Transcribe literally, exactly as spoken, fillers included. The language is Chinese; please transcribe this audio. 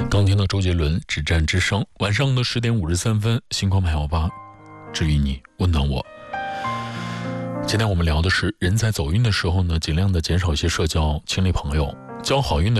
刚听到周杰伦《止战之声》，晚上的十点五十三分，星光派好吧，治愈你，温暖我。今天我们聊的是，人在走运的时候呢，尽量的减少一些社交，清理朋友，交好运的